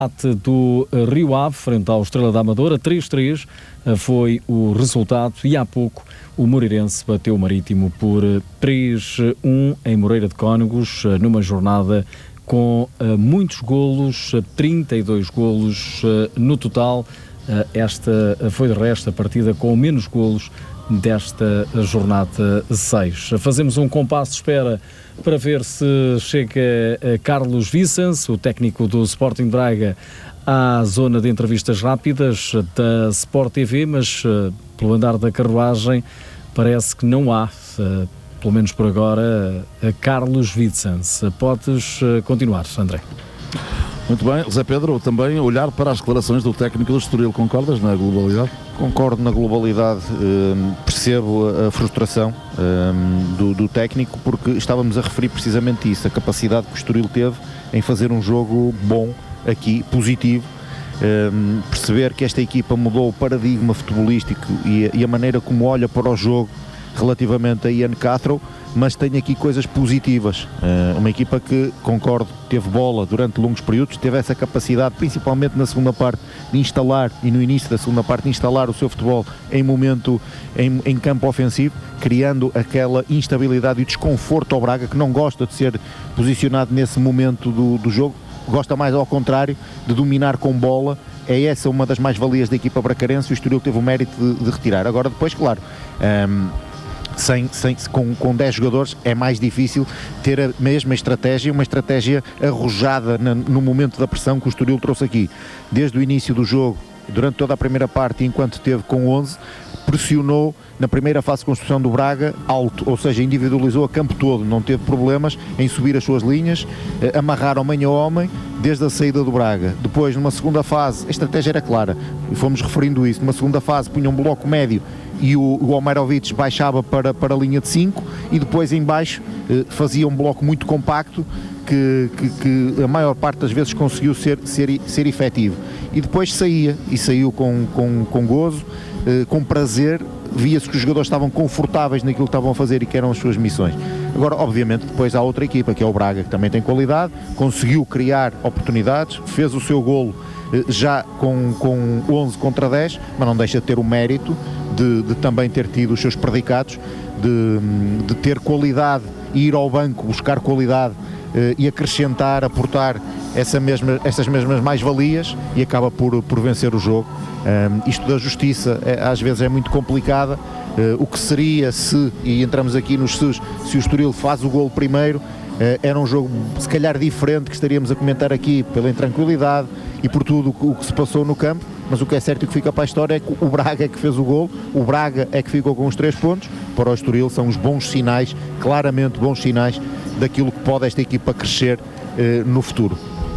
Do Rio Ave, frente ao Estrela da Amadora, 3-3 foi o resultado e há pouco o Moreirense bateu o Marítimo por 3-1 em Moreira de Cónegos, numa jornada com muitos golos, 32 golos no total. Esta foi de resto a partida com menos golos desta jornada 6. Fazemos um compasso de espera para ver se chega Carlos Vicens, o técnico do Sporting Braga, à zona de entrevistas rápidas da Sport TV, mas pelo andar da carruagem parece que não há, pelo menos por agora, Carlos Vicens. Podes continuar, André. Muito bem, Zé Pedro, também olhar para as declarações do técnico do Estoril, concordas na globalidade? Concordo na globalidade, percebo a frustração do técnico, porque estávamos a referir precisamente isso, a capacidade que o Estoril teve em fazer um jogo bom aqui, positivo, perceber que esta equipa mudou o paradigma futebolístico e a maneira como olha para o jogo relativamente a Ian Cathro, mas tem aqui coisas positivas. Uma equipa que, concordo, teve bola durante longos períodos, teve essa capacidade, principalmente na segunda parte, de instalar, e no início da segunda parte, de instalar o seu futebol em campo ofensivo, criando aquela instabilidade e desconforto ao Braga, que não gosta de ser posicionado nesse momento do jogo, gosta mais ao contrário, de dominar com bola. É essa uma das mais-valias da equipa bracarense, e o Estoril teve o mérito de retirar. Agora depois, claro, com 10 jogadores é mais difícil ter a mesma estratégia, uma estratégia arrojada no momento da pressão que o Estoril trouxe aqui. Desde o início do jogo, durante toda a primeira parte, enquanto esteve com 11, pressionou na primeira fase de construção do Braga alto, ou seja, individualizou a campo todo, não teve problemas em subir as suas linhas, amarrar homem a homem desde a saída do Braga. Depois, numa segunda fase, a estratégia era clara, e fomos referindo isso, numa segunda fase punha um bloco médio e o Omerovic baixava para a linha de 5, e depois em baixo fazia um bloco muito compacto que a maior parte das vezes conseguiu ser efetivo, e depois saiu com gozo, com prazer. Via-se que os jogadores estavam confortáveis naquilo que estavam a fazer e que eram as suas missões. Agora, obviamente, depois há outra equipa, que é o Braga, que também tem qualidade, conseguiu criar oportunidades, fez o seu golo já com 11 contra 10, mas não deixa de ter o mérito de também ter tido os seus predicados, de ter qualidade e ir ao banco buscar qualidade e acrescentar, aportar essas mesmas mais-valias, e acaba por vencer o jogo. Isto da justiça às vezes é muito complicada. O que seria e entramos aqui nos se o Estoril faz o golo primeiro, era um jogo se calhar diferente, que estaríamos a comentar aqui pela intranquilidade e por tudo o que se passou no campo, mas o que é certo e que fica para a história é que o Braga é que fez o golo, o Braga é que ficou com os 3 pontos. Para o Estoril são os bons sinais, claramente bons sinais, daquilo que pode esta equipa crescer no futuro.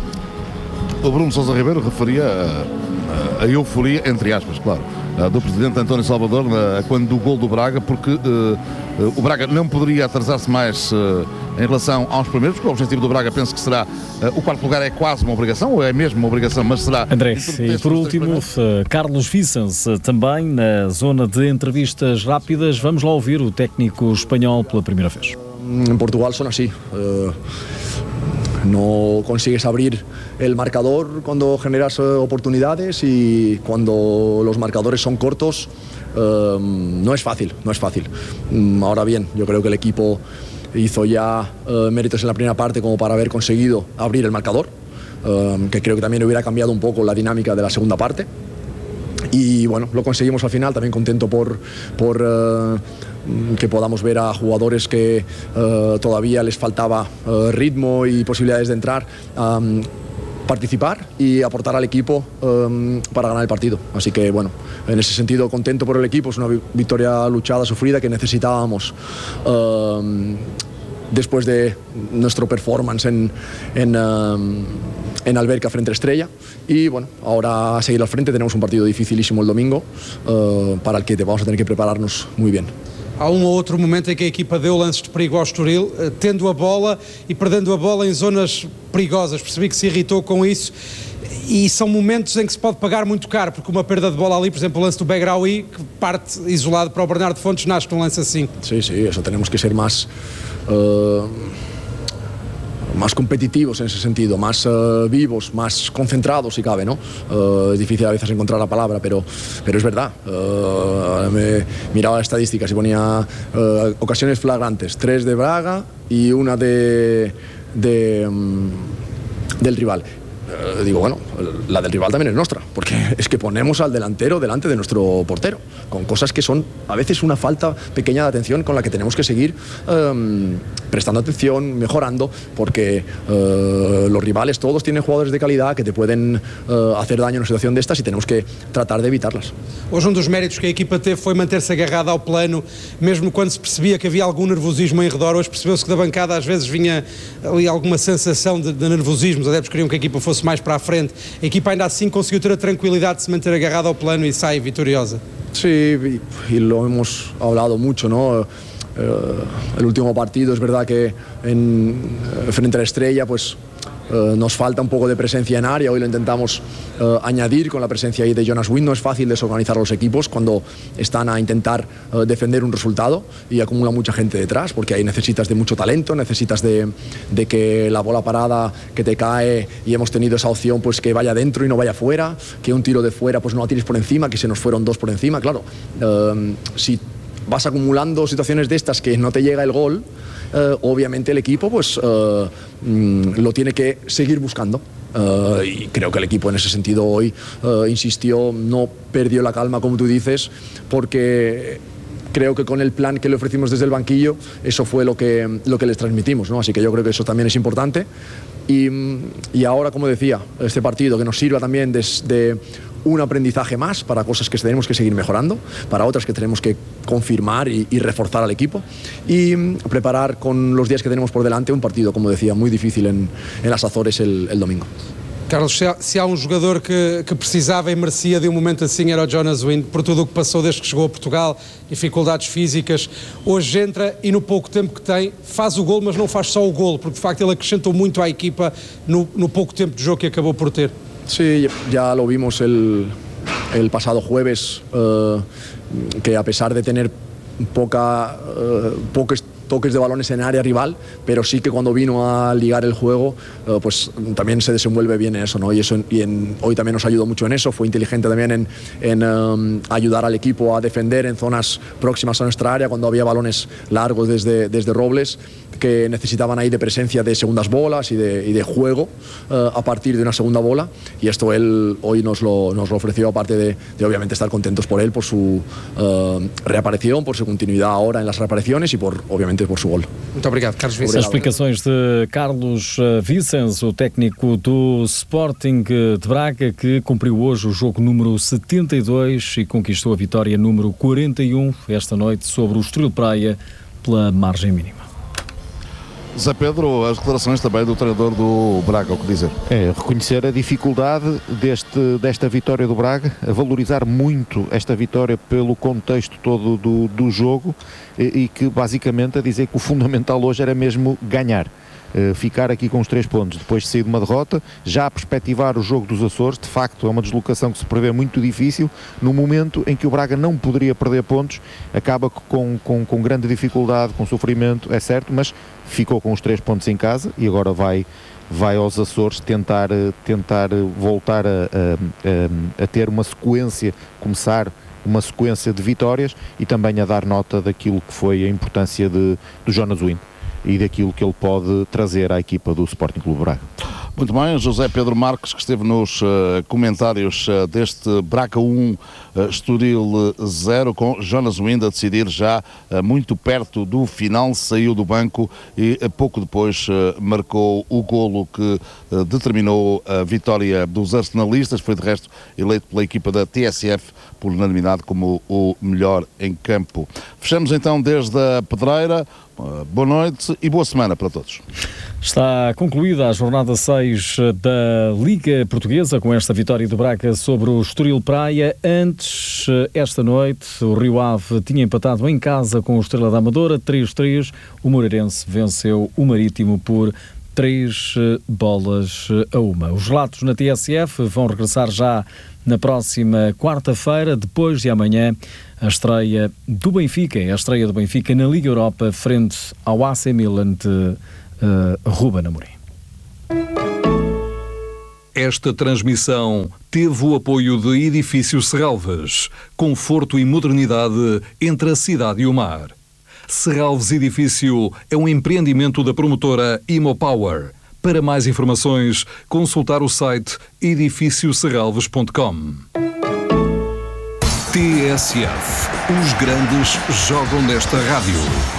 O Bruno Sousa Ribeiro referia a euforia, entre aspas, claro, do presidente António Salvador quando do gol do Braga, porque o Braga não poderia atrasar-se mais em relação aos primeiros, porque o objetivo do Braga, penso que será o quarto lugar, é quase uma obrigação, ou é mesmo uma obrigação, mas será... André, e por último, Carlos Vicens, também na zona de entrevistas rápidas. Vamos lá ouvir o técnico espanhol pela primeira vez. En Portugal son así. No consigues abrir el marcador cuando generas oportunidades, y cuando los marcadores son cortos no es fácil. Ahora bien, yo creo que el equipo hizo ya méritos en la primera parte como para haber conseguido abrir el marcador, que creo que también hubiera cambiado un poco la dinámica de la segunda parte. Y bueno, lo conseguimos al final, también contento por que podamos ver a jugadores que todavía les faltaba ritmo y posibilidades de entrar, participar y aportar al equipo para ganar el partido. Así que bueno, en ese sentido contento por el equipo. Es una victoria luchada, sufrida, que necesitábamos después de nuestro performance en Alberca frente a Estrella. Y bueno, ahora a seguir al frente. Tenemos un partido dificilísimo el domingo, para el que vamos a tener que prepararnos muy bien. Há um ou outro momento em que a equipa deu lances de perigo ao Estoril, tendo a bola e perdendo a bola em zonas perigosas. Percebi que se irritou com isso, e são momentos em que se pode pagar muito caro, porque uma perda de bola ali, por exemplo, o lance do Begraoui, que parte isolado para o Bernardo Fontes, nasce num lance assim. Sí, eso tenemos que ser más más competitivos en ese sentido, más vivos, más concentrados si cabe, ¿no? Es difícil a veces encontrar la palabra, pero es verdad. Me miraba las estadísticas y ponía ocasiones flagrantes, 3 de Braga y una del rival. Digo, bueno, la del rival también es nuestra, porque es que ponemos al delantero delante de nuestro portero, con cosas que son a veces una falta pequeña de atención con la que tenemos que seguir prestando atención, mejorando, porque los rivales todos tienen jugadores de calidad que te pueden hacer daño en una situación de estas y tenemos que tratar de evitarlas. Hoje dos méritos que a equipa teve foi manter-se agarrada ao plano, mesmo quando se percebia que havia algum nervosismo em redor. Hoje percebeu-se que da bancada às vezes vinha ali alguma sensação de nervosismo, os adeptos queriam que a equipa fosse mais para a frente. A equipa ainda assim conseguiu ter a tranquilidade de se manter agarrada ao plano e sai vitoriosa. Sí, y lo hemos hablado mucho, ¿no? El último partido es verdad que frente a la Estrella pues nos falta un poco de presencia en área. Hoy lo intentamos añadir con la presencia ahí de Jonas Wind. No es fácil desorganizar a los equipos cuando están a intentar defender un resultado y acumula mucha gente detrás, porque ahí necesitas de mucho talento, necesitas de que la bola parada que te cae, y hemos tenido esa opción pues que vaya dentro y no vaya fuera, que un tiro de fuera pues no la tires por encima, que se nos fueron 2 por encima. Claro, si vas acumulando situaciones de estas que no te llega el gol, obviamente el equipo pues lo tiene que seguir buscando. Y creo que el equipo en ese sentido hoy insistió, no perdió la calma como tú dices, porque creo que con el plan que le ofrecimos desde el banquillo, eso fue lo que les transmitimos, ¿no? Así que yo creo que eso también es importante. Y ahora, como decía, este partido que nos sirva también de un aprendizaje más para cosas que tenemos que seguir mejorando, para otras que tenemos que confirmar y reforzar al equipo, y preparar con los días que tenemos por delante un partido, como decía, muy difícil en las Azores el domingo. Carlos, se há jogador que precisava e merecia de momento assim era o Jonas Wind, por tudo o que passou desde que chegou a Portugal, dificuldades físicas. Hoje entra e no pouco tempo que tem faz o gol, mas não faz só o gol, porque de facto ele acrescentou muito à equipa no pouco tempo de jogo que acabou por ter. Sí, ya lo vimos el pasado jueves, que a pesar de tener pocos toques de balones en área rival, pero sí que cuando vino a ligar el juego, pues también se desenvuelve bien en eso, ¿no? Hoy también nos ayudó mucho en eso, fue inteligente también en ayudar al equipo a defender en zonas próximas a nuestra área, cuando había balones largos desde Robles, que necesitaban ahí de presencia de segundas bolas y de juego a partir de una segunda bola, y esto él hoy nos lo ofreció, aparte de obviamente estar contentos por él, por su reaparición, por su continuidad ahora en las reapariciones y obviamente por su gol. Muito obrigado, Carlos Vicens. As explicações de Carlos Vicens, o técnico do Sporting de Braga, que cumpriu hoje o jogo número 72 e conquistou a vitória número 41 esta noite sobre o Estoril Praia pela margem mínima. Zé Pedro, as declarações também do treinador do Braga, o que dizer? Reconhecer a dificuldade desta vitória do Braga, a valorizar muito esta vitória pelo contexto todo do jogo e que basicamente a dizer que o fundamental hoje era mesmo ganhar. Ficar aqui com os 3 pontos depois de sair de uma derrota, já a perspectivar o jogo dos Açores. De facto é uma deslocação que se prevê muito difícil, no momento em que o Braga não poderia perder pontos, acaba com grande dificuldade, com sofrimento, é certo, mas ficou com os 3 pontos em casa e agora vai aos Açores tentar voltar a ter uma sequência, começar uma sequência de vitórias e também a dar nota daquilo que foi a importância do Jonas Wind e daquilo que ele pode trazer à equipa do Sporting Clube Braga. Muito bem, José Pedro Marques, que esteve nos comentários deste Braga 1, Estoril 0, com Jonas Wind a decidir já muito perto do final, saiu do banco e pouco depois marcou o golo que determinou a vitória dos arsenalistas. Foi de resto eleito pela equipa da TSF por unanimidade como o melhor em campo. Fechamos então desde a Pedreira. Boa noite e boa semana para todos. Está concluída a jornada 6 da Liga Portuguesa com esta vitória do Braga sobre o Estoril Praia. Antes, esta noite, o Rio Ave tinha empatado em casa com o Estrela da Amadora, 3-3. O Moreirense venceu o Marítimo por 3-1. Os relatos na TSF vão regressar já na próxima quarta-feira, depois de amanhã, a estreia do Benfica, na Liga Europa, frente ao AC Milan de Ruben Amorim. Esta transmissão teve o apoio de Edifício Serralves, conforto e modernidade entre a cidade e o mar. Serralves Edifício é um empreendimento da promotora Imopower. Para mais informações, consultar o site edifícioserralves.com. TSF. Os grandes jogam nesta rádio.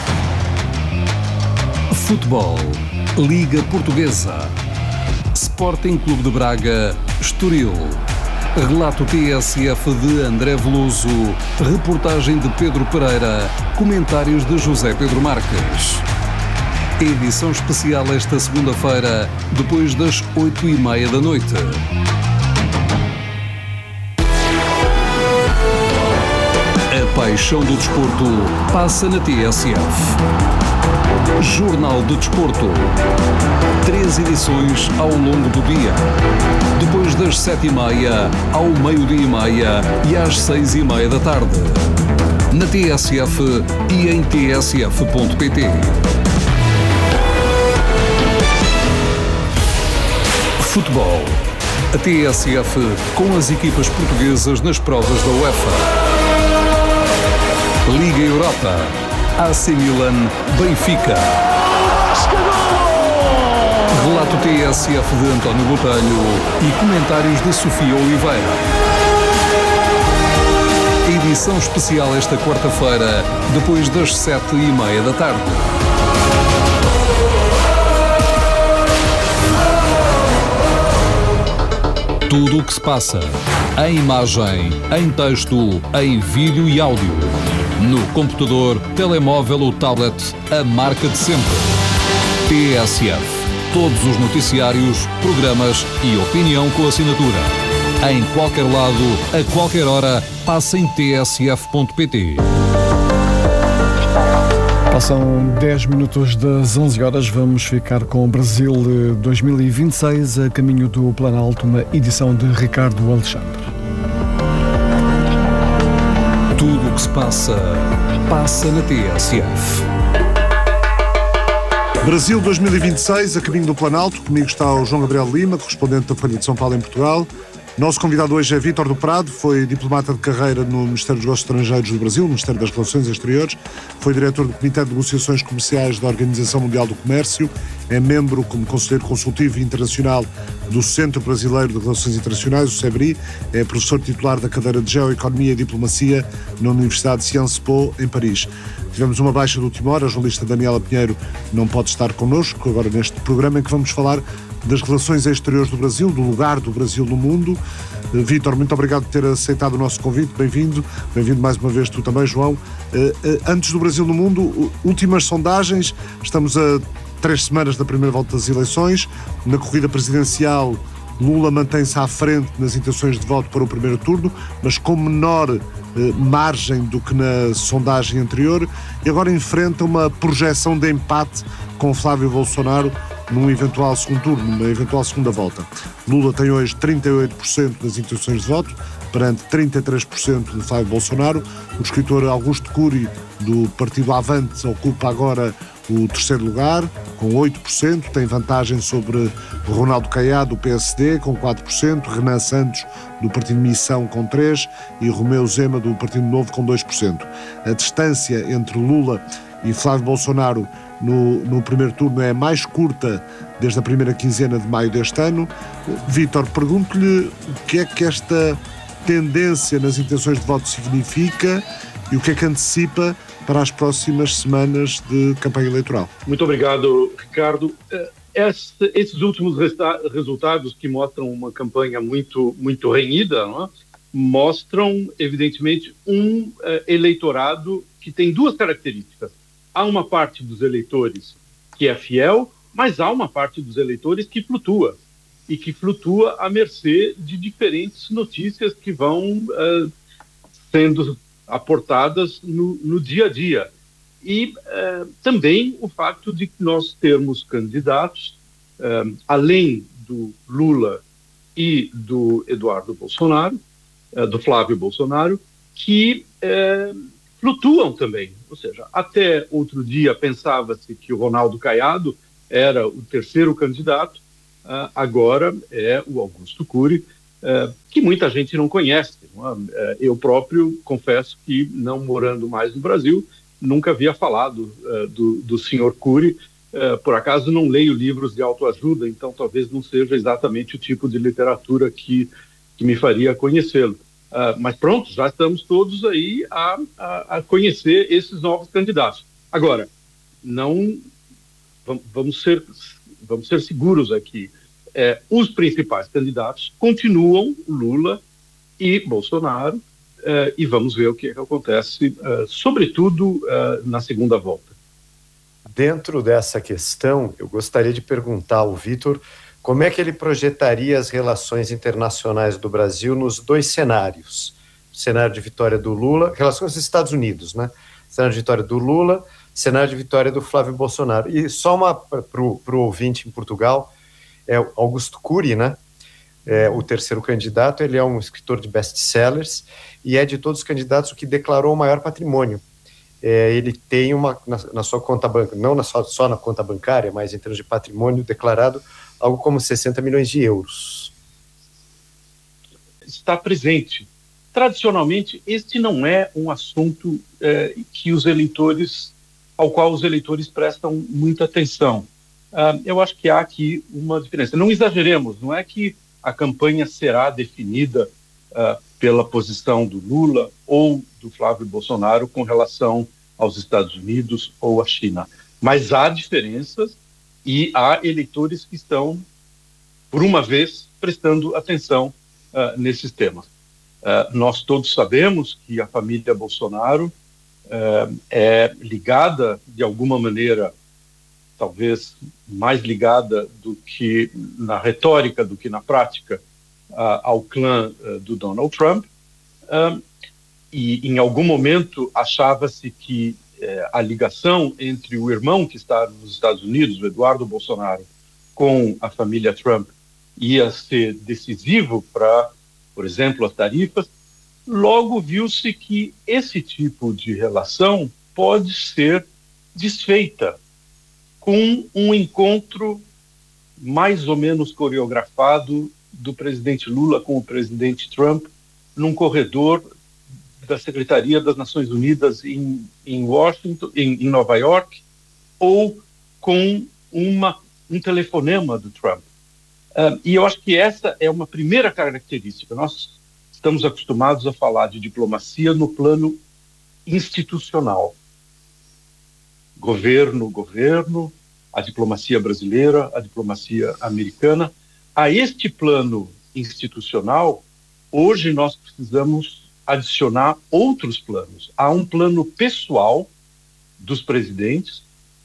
Futebol. Liga Portuguesa. Sporting Clube de Braga, Estoril. Relato TSF de André Veloso. Reportagem de Pedro Pereira. Comentários de José Pedro Marques. Edição especial esta segunda-feira, depois das 20h30 da noite. A paixão do desporto passa na TSF. Jornal do Desporto. 3 edições ao longo do dia. Depois das 7h30, ao meio-dia-e-meia e às 6h30 da tarde. Na TSF e em tsf.pt. Futebol. A TSF com as equipas portuguesas nas provas da UEFA. Liga Europa. AC Milan, Benfica. Relato TSF de António Botelho e comentários de Sofia Oliveira. Edição especial esta quarta-feira, depois das 7h30 da tarde. Tudo o que se passa, em imagem, em texto, em vídeo e áudio. No computador, telemóvel ou tablet, a marca de sempre. TSF. Todos os noticiários, programas e opinião com assinatura. Em qualquer lado, a qualquer hora, passa em tsf.pt. Passam 10 minutos das 11 horas, vamos ficar com o Brasil 2026 a caminho do Planalto, uma edição de Ricardo Alexandre. Tudo o que se passa, passa na TSF. Brasil 2026, a caminho do Planalto. Comigo está o João Gabriel Lima, correspondente da Folha de São Paulo em Portugal. Nosso convidado hoje é Vítor do Prado, foi diplomata de carreira no Ministério dos Negócios Estrangeiros do Brasil, Ministério das Relações Exteriores, foi diretor do Comitê de Negociações Comerciais da Organização Mundial do Comércio, é membro como conselheiro consultivo internacional do Centro Brasileiro de Relações Internacionais, o CEBRI, é professor titular da cadeira de Geoeconomia e Diplomacia na Universidade de Sciences Po, em Paris. Tivemos uma baixa de última hora, a jornalista Daniela Pinheiro não pode estar connosco agora neste programa em que vamos falar das relações exteriores do Brasil, do lugar do Brasil no mundo. Vítor, muito obrigado por ter aceitado o nosso convite, bem-vindo mais uma vez tu também, João. Antes do Brasil no mundo, últimas sondagens, estamos a 3 semanas da primeira volta das eleições, na corrida presidencial Lula mantém-se à frente nas intenções de voto para o primeiro turno, mas com menor margem do que na sondagem anterior, e agora enfrenta uma projeção de empate com Flávio Bolsonaro num eventual segundo turno, numa eventual segunda volta. Lula tem hoje 38% das intenções de voto, perante 33% de Flávio Bolsonaro. O escritor Augusto Cury, do partido Avante, ocupa agora o terceiro lugar, com 8%, tem vantagem sobre Ronaldo Caiado, do PSD, com 4%, Renan Santos, do Partido Missão, com 3%, e Romeu Zema, do Partido Novo, com 2%. A distância entre Lula e Flávio Bolsonaro no primeiro turno é a mais curta desde a primeira quinzena de maio deste ano. Vítor, pergunto-lhe o que é que esta tendência nas intenções de voto significa e o que é que antecipa para as próximas semanas de campanha eleitoral. Muito obrigado, Ricardo. Esses últimos resultados que mostram uma campanha muito renhida, não é? Mostram, evidentemente, um eleitorado que tem duas características. Há uma parte dos eleitores que é fiel, mas há uma parte dos eleitores que flutua, e que flutua à mercê de diferentes notícias que vão sendo aportadas no dia a dia. E também o fato de nós termos candidatos, além do Lula e do Eduardo Bolsonaro, do Flávio Bolsonaro, que flutuam também. Ou seja, até outro dia pensava-se que o Ronaldo Caiado era o terceiro candidato, agora é o Augusto Cury, que muita gente não conhece. Eu próprio confesso que, não morando mais no Brasil, nunca havia falado do senhor Cury. Por acaso não leio livros de autoajuda, então talvez não seja exatamente o tipo de literatura que me faria conhecê-lo. Mas pronto, já estamos todos aí a conhecer esses novos candidatos. Agora, vamos ser seguros aqui. Os principais candidatos continuam Lula e Bolsonaro, e vamos ver o que acontece, sobretudo na segunda volta. Dentro dessa questão, eu gostaria de perguntar ao Vitor como é que ele projetaria as relações internacionais do Brasil nos dois cenários. O cenário de vitória do Lula, relações com os Estados Unidos, né? Cenário de vitória do Lula, cenário de vitória do Flávio Bolsonaro. E só uma para o ouvinte em Portugal, é o Augusto Cury, né? O terceiro candidato, ele é um escritor de best-sellers e é de todos os candidatos o que declarou o maior patrimônio. Ele tem na sua conta bancária, não só na conta bancária, mas em termos de patrimônio declarado, algo como 60 milhões de euros. Está presente. Tradicionalmente, este não é um assunto ao qual os eleitores prestam muita atenção. Eu acho que há aqui uma diferença. Não exageremos, não é que a campanha será definida pela posição do Lula ou do Flávio Bolsonaro com relação aos Estados Unidos ou à China. Mas há diferenças e há eleitores que estão, por uma vez, prestando atenção nesses temas. Nós todos sabemos que a família Bolsonaro é ligada, de alguma maneira, talvez mais ligada do que na retórica, do que na prática, ao clã do Donald Trump, e em algum momento achava-se que a ligação entre o irmão que está nos Estados Unidos, o Eduardo Bolsonaro, com a família Trump ia ser decisivo para, por exemplo, as tarifas. Logo viu-se que esse tipo de relação pode ser desfeita com um encontro mais ou menos coreografado do presidente Lula com o presidente Trump num corredor da Secretaria das Nações Unidas em Washington, em Nova York, ou com um telefonema do Trump. E eu acho que essa é uma primeira característica. Nós estamos acostumados a falar de diplomacia no plano institucional. Governo, a diplomacia brasileira, a diplomacia americana. A este plano institucional, hoje nós precisamos adicionar outros planos. Há um plano pessoal dos presidentes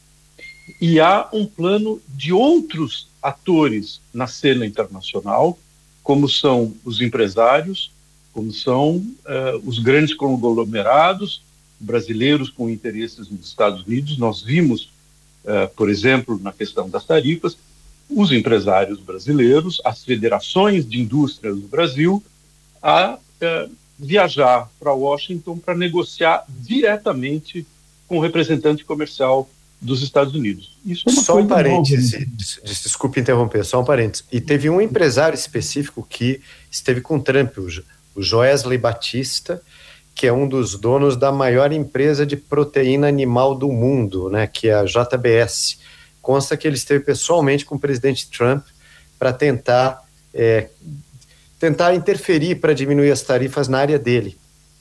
e há um plano de outros atores na cena internacional, como são os empresários, como são os grandes conglomerados brasileiros com interesses nos Estados Unidos. Nós vimos, por exemplo, na questão das tarifas, os empresários brasileiros, as federações de indústria do Brasil, a viajar para Washington para negociar diretamente com o representante comercial dos Estados Unidos. Isso é uma só coisa um parêntese, nova. desculpe interromper, só um parêntese. E teve um empresário específico que esteve com Trump, o Joesley Batista, que é um dos donos da maior empresa de proteína animal do mundo, né, que é a JBS. Consta que ele esteve pessoalmente com o presidente Trump para tentar interferir para diminuir as tarifas na área dele.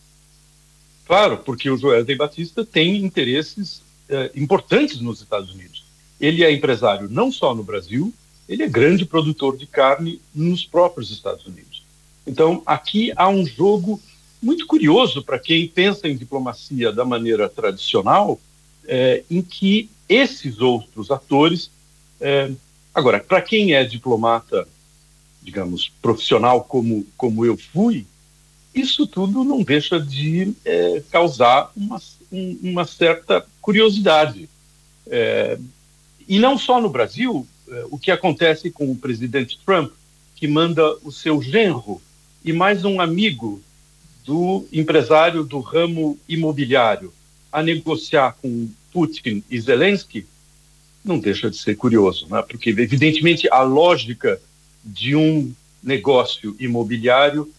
Claro, porque o Joesley Batista tem interesses importantes nos Estados Unidos. Ele é empresário não só no Brasil, ele é grande produtor de carne nos próprios Estados Unidos. Então, aqui há um jogo muito curioso para quem pensa em diplomacia da maneira tradicional, em que esses outros atores... Agora, para quem é diplomata, digamos, profissional como eu fui, isso tudo não deixa de causar uma certa curiosidade. E não só no Brasil, o que acontece com o presidente Trump, que manda o seu genro e mais um amigo do empresário do ramo imobiliário a negociar com Putin e Zelensky, não deixa de ser curioso, né? Porque, evidentemente, a lógica de um negócio imobiliário